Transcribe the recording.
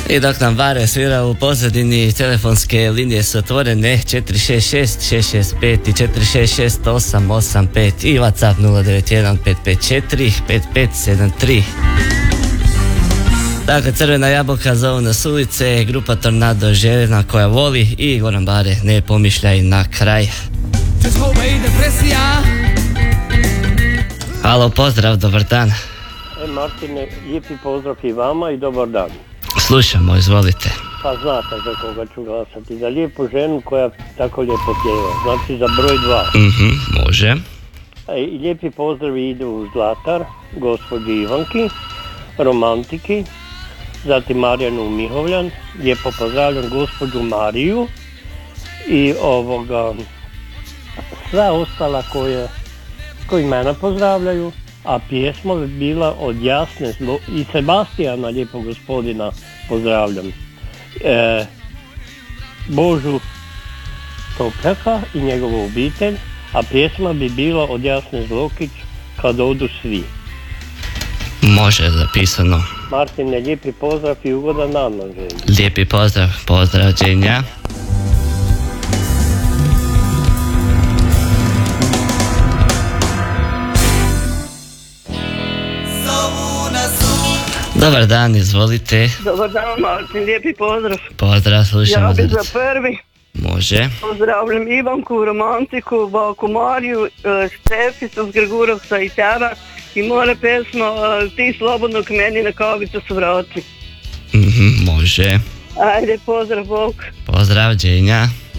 I dok nam Bare svira u pozadini, telefonske linije su otvorene 466 665 i 466 885 i WhatsApp 091 554 5573. Dakle, Crvena jabuka zovu nas ulice, grupa Tornado žena koja voli i Goran Bare, ne pomišljaj na kraj. Halo, pozdrav, dobar dan. Martine, lijepi pozdrav i vama i dobar dan. Slušamo, izvolite. Pa znate za koga ću glasati, za lijepu ženu koja tako lijepo pjeva, znači za broj 2. Može. I lijepi pozdravi ide u Zlatar, gospođi Ivanki, Romantiki, zatim Marijanu Mihovljan, lijepo pozdravljam gospođu Mariju i sva ostala koji mene pozdravljaju, a pjesma bi bila od Jasne i Sebastijana, lijepo gospodina, pozdravljam. Božu Topljaka i njegovu obitelj, a pjesma bi bila od Jasne Zlokić, Kad odu svi. Može, zapisano. Martine, lijepi pozdrav i ugodan dan vam želim. Lijepi pozdrav, pozdravljenja. Dobar dan, izvolite. Dobar dan, Martin, lijepi pozdrav. Pozdrav, slušamo. Ja bih za prvi. Može. Pozdravljam Ivanku, Romantiku, Balku Mariju, Steficu s Gregurovca i tebe. I mora pesma Ti slobodno k meni na kavicu se vrati. Može. Ajde, pozdrav, Bog. Pozdrav, dženja.